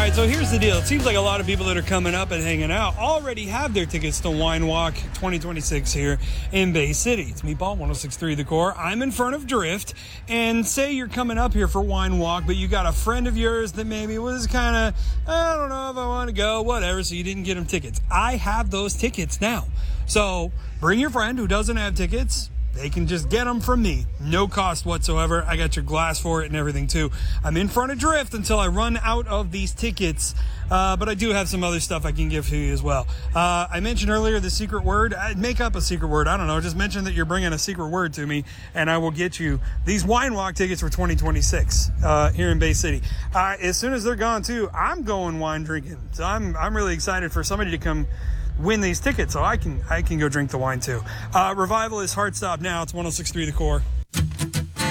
right, so here's the deal. It seems like a lot of people that are coming up and hanging out already have their tickets to Wine Walk 2026 here in Bay City. It's Meatball, 106.3 The Core. I'm in front of Drift, and say you're coming up here for Wine Walk, but you got a friend of yours that maybe was kind of, I don't know if I want to go, whatever, so you didn't get him tickets. I have those tickets now. So bring your friend who doesn't have tickets. They can just get them from me. No cost whatsoever. I got your glass for it and everything too. I'm in front of Drift until I run out of these tickets. But I do have some other stuff I can give to you as well. I mentioned earlier the secret word. I'd make up a secret word. I don't know. Just mention that you're bringing a secret word to me, and I will get you these Wine Walk tickets for 2026 here in Bay City. As soon as they're gone too, I'm going wine drinking. So I'm really excited for somebody to come win these tickets so I can go drink the wine too. Revival is hard stop now. It's 106.3 The Core.